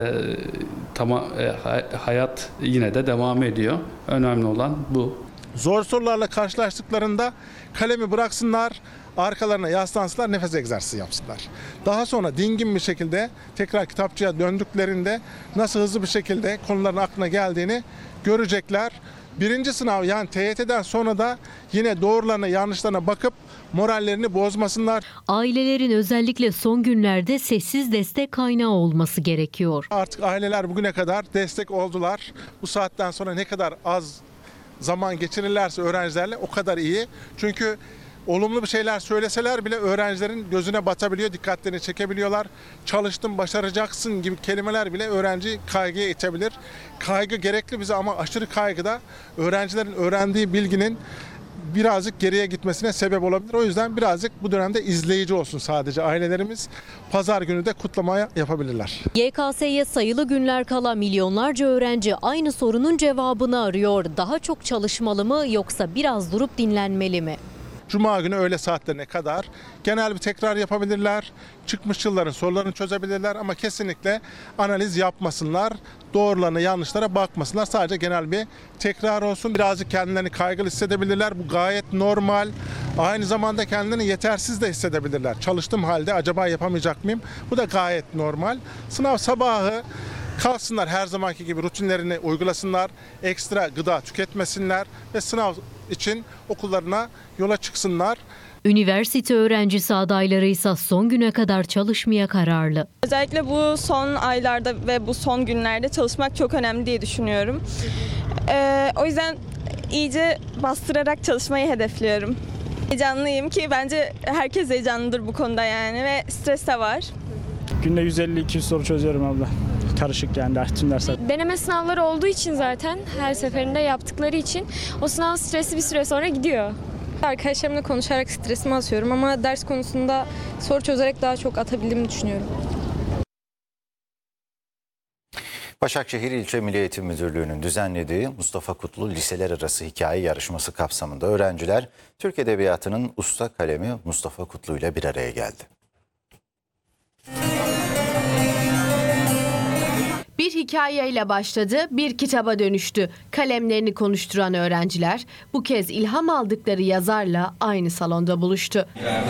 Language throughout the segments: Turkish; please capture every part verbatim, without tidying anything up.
Ee, tamam, e, hayat yine de devam ediyor. Önemli olan bu. Zor sorularla karşılaştıklarında kalemi bıraksınlar, arkalarına yaslansınlar, nefes egzersizi yapsınlar. Daha sonra dingin bir şekilde tekrar kitapçıya döndüklerinde nasıl hızlı bir şekilde konuların aklına geldiğini görecekler. Birinci sınav yani T Y T'den sonra da yine doğrularına yanlışlarına bakıp morallerini bozmasınlar. Ailelerin özellikle son günlerde sessiz destek kaynağı olması gerekiyor. Artık aileler bugüne kadar destek oldular. Bu saatten sonra ne kadar az zaman geçirirlerse öğrencilerle o kadar iyi. Çünkü olumlu bir şeyler söyleseler bile öğrencilerin gözüne batabiliyor, dikkatlerini çekebiliyorlar. Çalıştım, başaracaksın gibi kelimeler bile öğrenciyi kaygıya itebilir. Kaygı gerekli bize ama aşırı kaygı da öğrencilerin öğrendiği bilginin birazcık geriye gitmesine sebep olabilir. O yüzden birazcık bu dönemde izleyici olsun sadece ailelerimiz. Pazar günü de kutlamaya yapabilirler. Y K S'ye sayılı günler kala milyonlarca öğrenci aynı sorunun cevabını arıyor. Daha çok çalışmalı mı yoksa biraz durup dinlenmeli mi? Cuma günü öğle saatlerine kadar genel bir tekrar yapabilirler. Çıkmış yılların sorularını çözebilirler ama kesinlikle analiz yapmasınlar. Doğrularına yanlışlara bakmasınlar. Sadece genel bir tekrar olsun. Birazcık kendilerini kaygılı hissedebilirler. Bu gayet normal. Aynı zamanda kendilerini yetersiz de hissedebilirler. Çalıştığım halde acaba yapamayacak mıyım? Bu da gayet normal. Sınav sabahı kalksınlar, her zamanki gibi rutinlerini uygulasınlar. Ekstra gıda tüketmesinler ve sınav için okullarına yola çıksınlar. Üniversite öğrencisi adayları ise son güne kadar çalışmaya kararlı. Özellikle bu son aylarda ve bu son günlerde çalışmak çok önemli diye düşünüyorum. Ee, o yüzden iyice bastırarak çalışmayı hedefliyorum. Heyecanlıyım ki bence herkes heyecanlıdır bu konuda yani ve stres de var. Günde yüz elli iki yüz soru çözüyorum abla. Karışık yani tüm dersler. Deneme sınavları olduğu için zaten her seferinde yaptıkları için o sınav stresi bir süre sonra gidiyor. Arkadaşlarımla konuşarak stresimi atıyorum ama ders konusunda soru çözerek daha çok atabildiğimi düşünüyorum. Başakşehir İlçe Milli Eğitim Müdürlüğü'nün düzenlediği Mustafa Kutlu Liseler Arası Hikaye Yarışması kapsamında öğrenciler Türk Edebiyatı'nın usta kalemi Mustafa Kutlu ile bir araya geldi. Bir hikayeyle başladı, bir kitaba dönüştü. Kalemlerini konuşturan öğrenciler bu kez ilham aldıkları yazarla aynı salonda buluştu.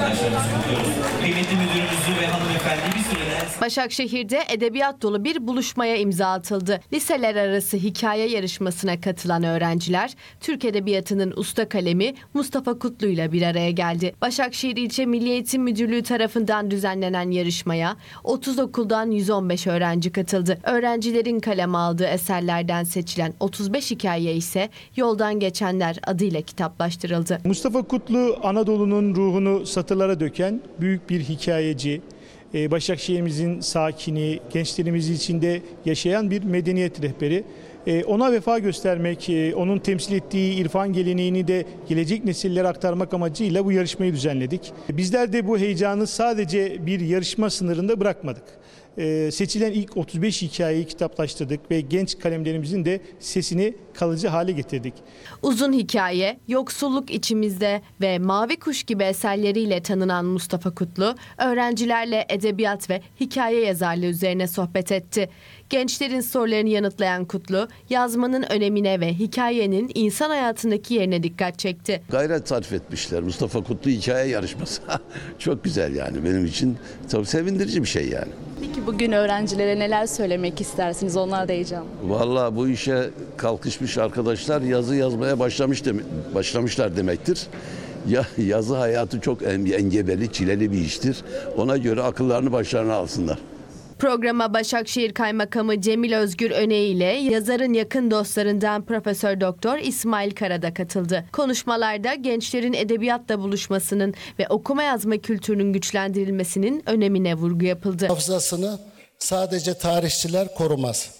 Kıymetli müdürümüzü ve hanımefendi bir sürede... Başakşehir'de edebiyat dolu bir buluşmaya imza atıldı. Liseler arası hikaye yarışmasına katılan öğrenciler Türk Edebiyatı'nın usta kalemi Mustafa Kutlu ile bir araya geldi. Başakşehir İlçe Milli Eğitim Müdürlüğü tarafından düzenlenen yarışmaya otuz okuldan yüz on beş öğrenci katıldı. Öğrencilerin kaleme aldığı eserlerden seçilen otuz beş hikaye ise Yoldan Geçenler adıyla kitaplaştırıldı. Mustafa Kutlu Anadolu'nun ruhunu satırlara döken büyük bir hikayeci. Başakşehir'imizin sakini, gençlerimiz içinde yaşayan bir medeniyet rehberi. Ona vefa göstermek, onun temsil ettiği irfan geleneğini de gelecek nesillere aktarmak amacıyla bu yarışmayı düzenledik. Bizler de bu heyecanı sadece bir yarışma sınırında bırakmadık. Seçilen ilk otuz beş hikayeyi kitaplaştırdık ve genç kalemlerimizin de sesini kalıcı hale getirdik. Uzun hikaye, Yoksulluk İçimizde ve Mavi Kuş gibi eserleriyle tanınan Mustafa Kutlu, öğrencilerle edebiyat ve hikaye yazarlığı üzerine sohbet etti. Gençlerin sorularını yanıtlayan Kutlu, yazmanın önemine ve hikayenin insan hayatındaki yerine dikkat çekti. Gayret sarf etmişler. Mustafa Kutlu hikaye yarışması. Çok güzel yani benim için çok sevindirici bir şey yani. Peki bugün öğrencilere neler söylemek istersiniz? Onlar da heyecanlı. Vallahi bu işe kalkışmış arkadaşlar yazı yazmaya başlamış dem başlamışlar demektir. Ya yazı hayatı çok engebeli, çileli bir iştir. Ona göre akıllarını başlarına alsınlar. Programa Başakşehir Kaymakamı Cemil Özgür Öney ile yazarın yakın dostlarından Profesör Doktor İsmail Kara da katıldı. Konuşmalarda gençlerin edebiyatla buluşmasının ve okuma yazma kültürünün güçlendirilmesinin önemine vurgu yapıldı. Hafızasını sadece tarihçiler korumaz.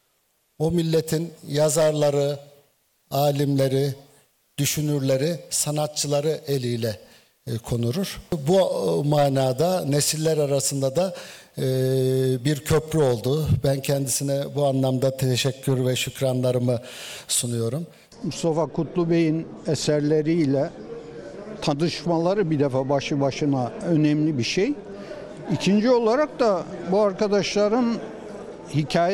O milletin yazarları, alimleri, düşünürleri, sanatçıları eliyle konurur. Bu manada nesiller arasında da bir köprü oldu. Ben kendisine bu anlamda teşekkür ve şükranlarımı sunuyorum. Mustafa Kutlu Bey'in eserleriyle tanışmaları bir defa başlı başına önemli bir şey. İkinci olarak da bu arkadaşların hikaye